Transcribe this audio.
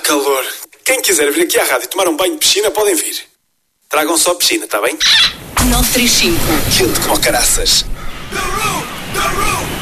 calor. Quem quiser vir aqui à rádio tomar um banho de piscina, podem vir. Tragam só piscina, está bem? 935. Quente como caraças.